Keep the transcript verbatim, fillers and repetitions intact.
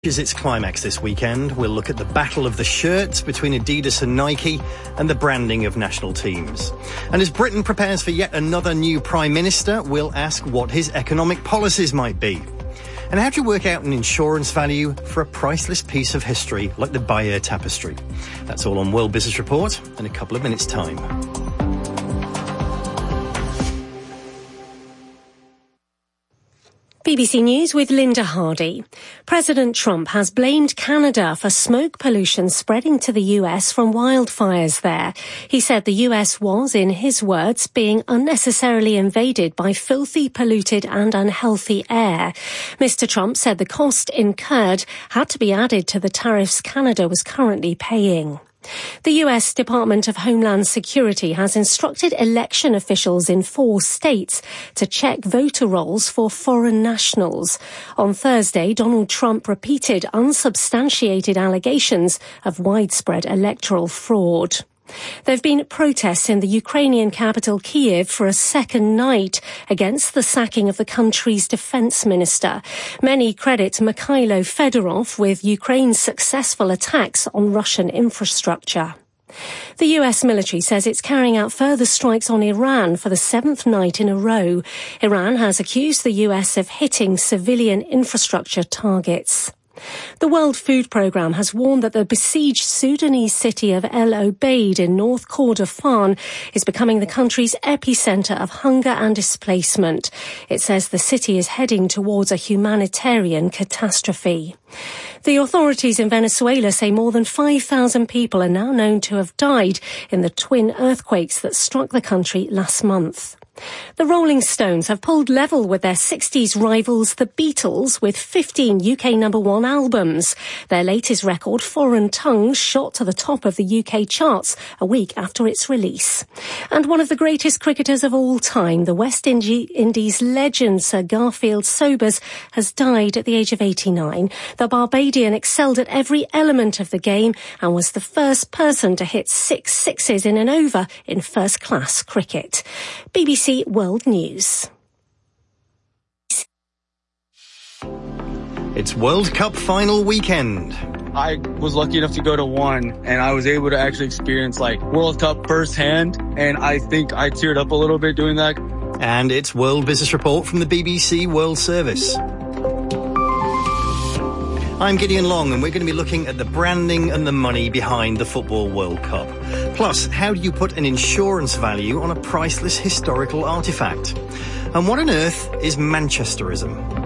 Is its climax this weekend. We'll look at the battle of the shirts between Adidas and Nike and the branding of national teams. And as Britain prepares for yet another new Prime Minister, we'll ask what his economic policies might be. And how do you work out an insurance value for a priceless piece of history like the Bayeux Tapestry? That's all on World Business Report in a couple of minutes' time. B B C News with Linda Hardy. President Trump has blamed Canada for smoke pollution spreading to the U S from wildfires there. He said the U S was, in his words, being unnecessarily invaded by filthy, polluted and unhealthy air. Mister Trump said the cost incurred had to be added to the tariffs Canada was currently paying. The U S Department of Homeland Security has instructed election officials in four states to check voter rolls for foreign nationals. On Thursday, Donald Trump repeated unsubstantiated allegations of widespread electoral fraud. There have been protests in the Ukrainian capital Kyiv for a second night against the sacking of the country's defense minister. Many credit Mikhailo Fedorov with Ukraine's successful attacks on Russian infrastructure. The U S military says it's carrying out further strikes on Iran for the seventh night in a row. Iran has accused the U S of hitting civilian infrastructure targets. The World Food Programme has warned that the besieged Sudanese city of El Obeid in North Kordofan is becoming the country's epicentre of hunger and displacement. It says the city is heading towards a humanitarian catastrophe. The authorities in Venezuela say more than five thousand people are now known to have died in the twin earthquakes that struck the country last month. The Rolling Stones have pulled level with their sixties rivals, the Beatles, with fifteen U K number one albums. Their latest record, Foreign Tongues, shot to the top of the U K charts a week after its release. And one of the greatest cricketers of all time, the West Indies legend Sir Garfield Sobers, has died at the age of eighty-nine. The Barbadian excelled at every element of the game and was the first person to hit six sixes in an over in first-class cricket. B B C World News. It's World Cup final weekend. I was lucky enough to go to one, and I was able to actually experience like World Cup firsthand, and I think I teared up a little bit doing that. And it's World Business Report from the B B C World Service. I'm Gideon Long, and we're going to be looking at the branding and the money behind the Football World Cup. Plus, how do you put an insurance value on a priceless historical artefact? And what on earth is Manchesterism?